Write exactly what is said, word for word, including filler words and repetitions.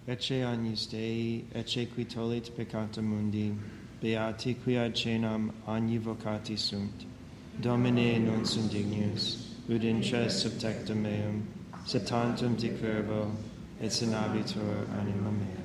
ecce agnus Dei, ecce qui tollit peccata mundi, beati qui ad cenam agni vocati sunt. Domine non sunt dignus, ut intres subtectum meum, sed tantum diquervo, et sanabitur anima mea.